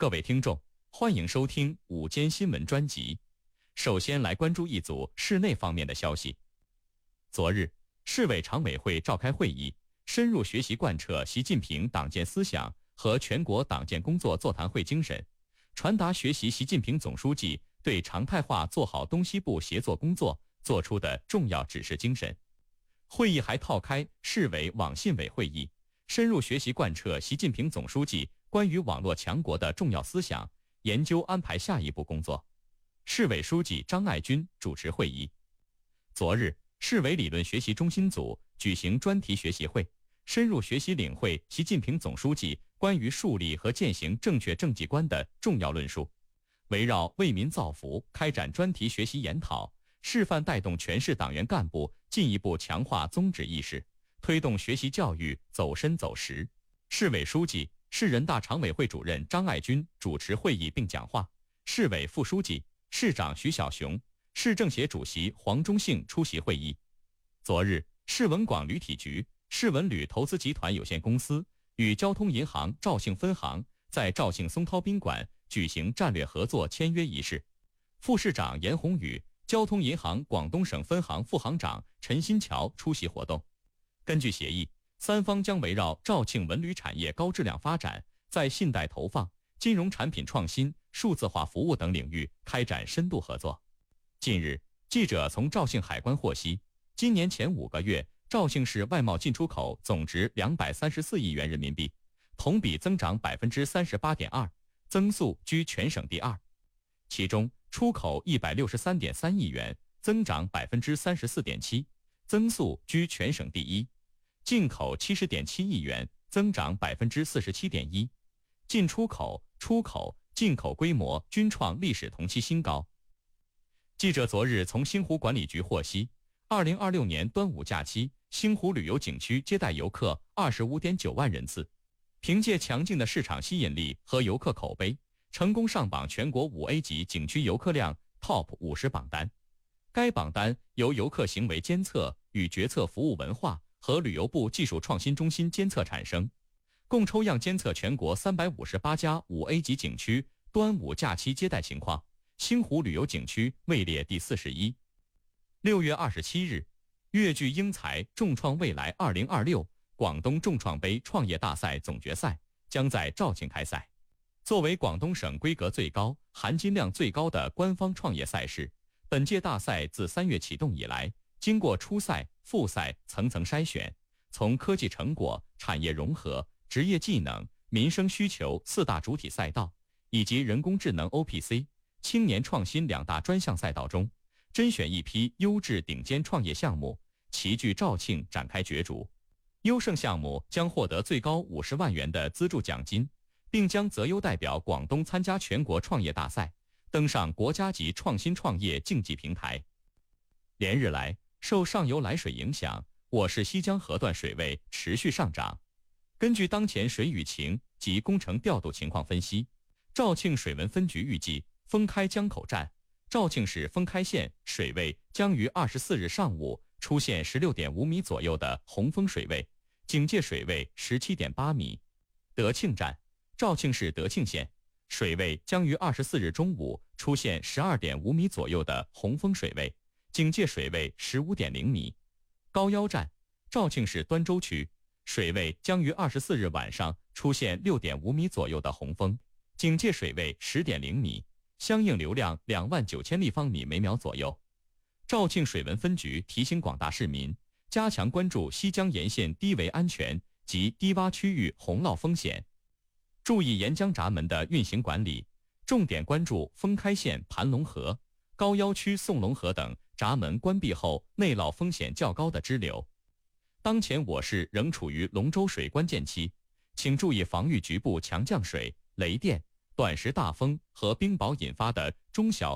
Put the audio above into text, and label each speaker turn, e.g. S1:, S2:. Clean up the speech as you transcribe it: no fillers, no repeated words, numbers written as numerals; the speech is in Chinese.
S1: 各位听众，欢迎收听午间新闻专辑。首先来关注一组市内方面的消息。昨日，市委常委会召开会议，深入学习贯彻习近平党建思想和全国党建工作座谈会精神，传达学习习近平总书记对常态化做好东西部协作工作作出的重要指示精神。会议还套开市委网信委会议，深入学习贯彻习近平总书记关于网络强国的重要思想，研究安排下一步工作。市委书记张爱军主持会议。昨日，市委理论学习中心组举行专题学习会，深入学习领会习近平总书记关于树立和践行正确政绩观的重要论述，围绕为民造福开展专题学习研讨，示范带动全市党员干部进一步强化宗旨意识，推动学习教育走深走实。市委书记、市人大常委会主任张爱军主持会议并讲话，市委副书记、市长徐小雄、市政协主席黄忠信出席会议。昨日，市文广旅体局、市文旅投资集团有限公司与交通银行肇庆分行在肇庆松涛宾馆举行战略合作签约仪式。副市长严宏宇、交通银行广东省分行副行长陈新桥出席活动。根据协议，三方将围绕肇庆文旅产业高质量发展，在信贷投放、金融产品创新、数字化服务等领域开展深度合作。近日，记者从肇庆海关获悉，今年前5个月，肇庆市外贸进出口总值234亿元人民币，同比增长38.2%，增速居全省第2。其中，出口163.3亿元，增长34.7%，增速居全省第1；进口70.7亿元，增长47.1%，进出口、出口、进口规模均创历史同期新高。记者昨日从星湖管理局获悉，2026年端午假期，星湖旅游景区接待游客25.9万人次，凭借强劲的市场吸引力和游客口碑，成功上榜全国5A 级景区游客量 TOP 50榜单。该榜单由游客行为监测与决策服务文化和旅游部技术创新中心监测产生，共抽样监测全国358家5A 级景区端午假期接待情况，星湖旅游景区位列第41。6月27日，粤剧英才众创未来2026广东众创杯创业大赛总决赛将在肇庆开赛。作为广东省规格最高、含金量最高的官方创业赛事，本届大赛自3月启动以来，经过初赛、复赛层层筛选，从科技成果、产业融合、职业技能、民生需求4大主体赛道，以及人工智能 OPC、青年创新2大专项赛道中，甄选一批优质顶尖创业项目，齐聚肇庆展开角逐。优胜项目将获得最高50万元的资助奖金，并将择优代表广东参加全国创业大赛，登上国家级创新创业竞技平台。连日来，受上游来水影响，我市西江河段水位持续上涨。根据当前水雨情及工程调度情况分析，肇庆水文分局预计封开江口站、肇庆市封开县水位将于24日上午出现16.5米左右的洪峰水位，警戒水位17.8米。德庆站、肇庆市德庆县水位将于24日中午出现12.5米左右的洪峰水位，警戒水位15.0米。高腰站、肇庆市端州区水位将于24日晚上出现6.5米左右的洪峰，警戒水位10.0米，相应流量29000立方米每秒左右。肇庆水文分局提醒广大市民，加强关注西江沿线低维安全及低洼区域洪涝风险，注意沿江闸门的运行管理，重点关注封开县盘龙河、高腰区宋龙河等闸门关闭后内涝风险较高的支流。当前我市仍处于龙舟水关键期，请注意防御局部强降水、雷电、短时大风和冰雹引发的中小